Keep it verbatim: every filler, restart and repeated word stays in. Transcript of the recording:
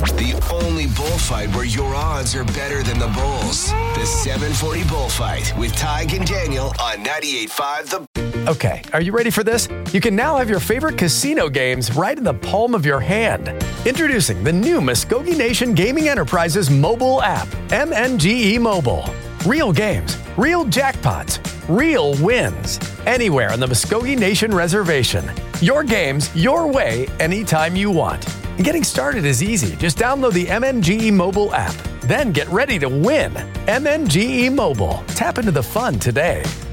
The only bullfight where your odds are better than the Bulls. The seven forty Bullfight with Tig and Daniel on ninety-eight point five The... Okay, are you ready for this? You can now have your favorite casino games right in the palm of your hand. Introducing the new Muskogee Nation Gaming Enterprises mobile app, M N G E Mobile. Real games, real jackpots, real wins. Anywhere on the Muskogee Nation Reservation. Your games, your way, anytime you want. And getting started is easy. Just download the M N G E Mobile app. Then get ready to win. M N G E Mobile. Tap into the fun today.